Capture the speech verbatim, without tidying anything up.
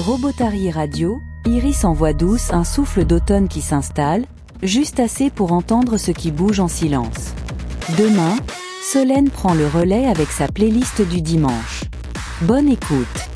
Robotari Radio, Iris en voix douce, un souffle d'automne qui s'installe, juste assez pour entendre ce qui bouge en silence. Demain, Solène prend le relais avec sa playlist du dimanche. Bonne écoute.